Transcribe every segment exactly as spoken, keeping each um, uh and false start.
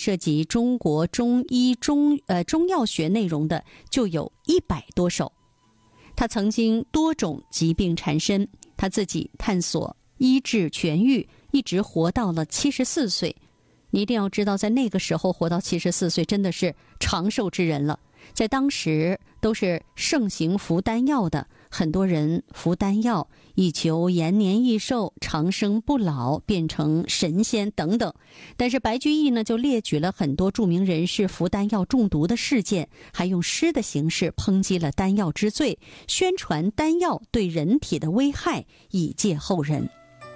涉及中国中医中呃中药学内容的就有一百多首。他曾经多种疾病缠身，他自己探索医治痊愈，一直活到了七十四岁。你一定要知道，在那个时候活到七十四岁真的是长寿之人了。在当时都是盛行服丹药的，很多人服丹药以求延年益寿、长生不老，变成神仙等等。但是白居易呢，就列举了很多著名人士服丹药中毒的事件，还用诗的形式抨击了丹药之罪，宣传丹药对人体的危害，以戒后人。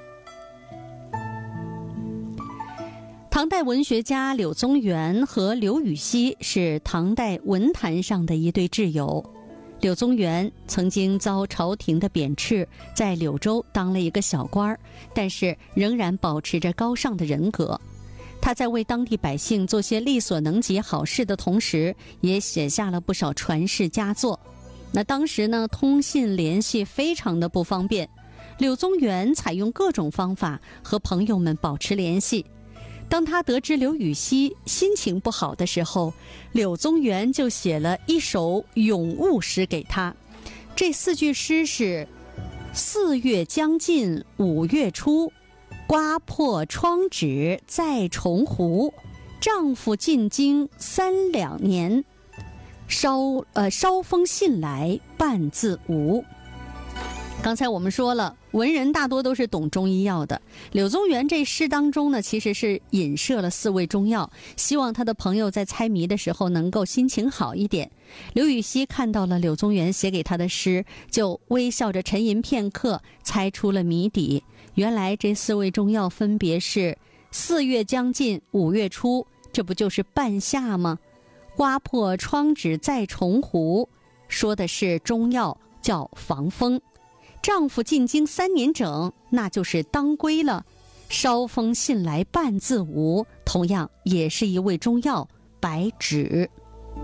唐代文学家柳宗元和刘禹锡是唐代文坛上的一对挚友。柳宗元曾经遭朝廷的贬斥，在柳州当了一个小官，但是仍然保持着高尚的人格。他在为当地百姓做些力所能及好事的同时，也写下了不少传世佳作。那当时呢，通信联系非常的不方便，柳宗元采用各种方法和朋友们保持联系。当他得知刘禹锡心情不好的时候，柳宗元就写了一首咏物诗给他。这四句诗是：四月将近五月初，刮破窗纸在重湖，丈夫进京三两年，捎呃捎封信来半字无。刚才我们说了，文人大多都是懂中医药的。柳宗元这诗当中呢，其实是引射了四味中药，希望他的朋友在猜谜的时候能够心情好一点。刘禹锡看到了柳宗元写给他的诗，就微笑着沉吟片刻，猜出了谜底。原来这四味中药分别是四月将近五月初，这不就是半夏吗？刮破窗纸在重湖，说的是中药，叫防风。丈夫进京三年整，那就是当归了。捎封信来半字无，同样也是一味中药，白芷。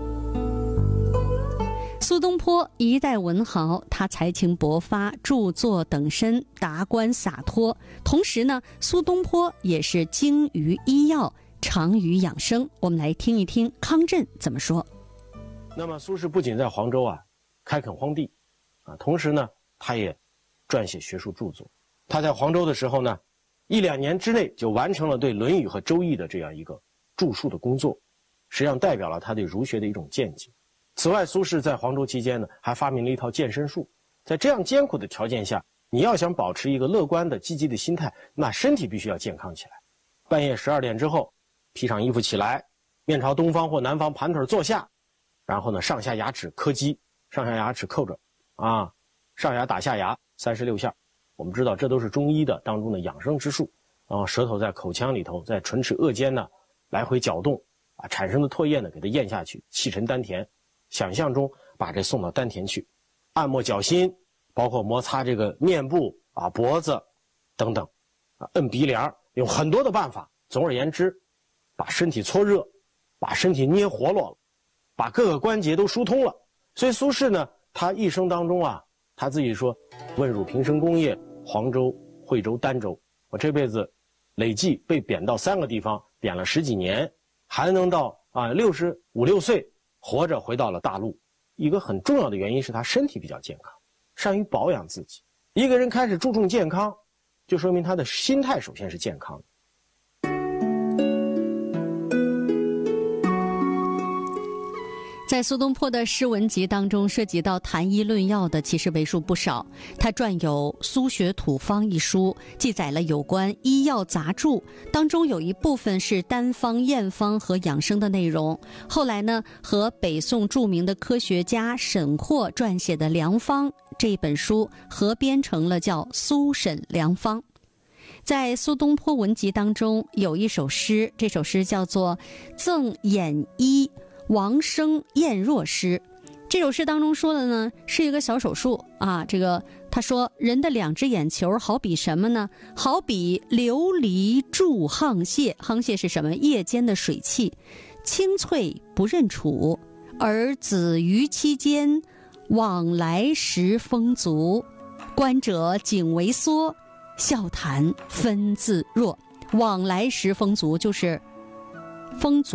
苏东坡一代文豪，他才情勃发，著作等身，达观洒脱。同时呢，苏东坡也是精于医药，长于养生。我们来听一听康震怎么说。 那么苏轼不仅在黄州啊开垦荒地啊，同时呢，他也撰写学术著作。他在黄州的时候呢，一两年之内就完成了对《论语》和《周易》的这样一个著述的工作，实际上代表了他对儒学的一种见解。此外，苏轼在黄州期间呢，还发明了一套健身术。在这样艰苦的条件下，你要想保持一个乐观的、积极的心态，那身体必须要健康起来。半夜十二点之后，披上衣服起来，面朝东方或南方盘腿坐下，然后呢，上下牙齿磕击，上下牙齿扣着，啊，上牙打下牙三十六下。我们知道这都是中医的当中的养生之术。然后舌头在口腔里头，在唇齿腭间呢来回搅动，啊，产生的唾液呢给它咽下去，气沉丹田。想象中把这送到丹田去，按摩脚心，包括摩擦这个面部啊、脖子等等，啊，摁鼻梁，用很多的办法。总而言之，把身体搓热，把身体捏活络了，把各个关节都疏通了。所以苏轼呢，他一生当中啊，他自己说：“问汝平生功业，黄州、惠州、儋州。我这辈子累计被贬到三个地方，贬了十几年，还能到啊六十五六岁。”活着回到了大陆。一个很重要的原因是他身体比较健康，善于保养自己。一个人开始注重健康，就说明他的心态首先是健康的。 在苏东坡的诗文集当中，涉及到谈医论药的其实为数不少。他撰有《苏学土方》一书，记载了有关医药杂著，当中有一部分是单方、验方和养生的内容。后来呢，和北宋著名的科学家沈括撰写的《良方》这本书合编成了叫《苏沈良方》。在苏东坡文集当中有一首诗，这首诗叫做《赠眼医王生晏若诗》。这首诗当中说的呢，是一个小手术啊。这个他说，人的两只眼球好比什么呢？好比琉璃柱沆瀣。沆瀣是什么？夜间的水汽，清脆不认楚。而子于期间，往来时风足。观者颈为缩，笑谈分自若。往来时风足，就是风足